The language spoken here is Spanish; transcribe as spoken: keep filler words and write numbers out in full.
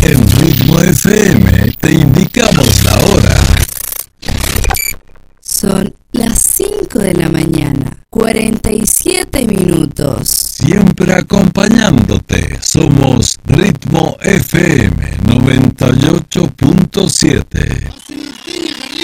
En Ritmo F M te indicamos la hora. Son las cinco de la mañana, cuarenta y siete minutos. Siempre acompañándote, somos Ritmo F M noventa y ocho punto siete.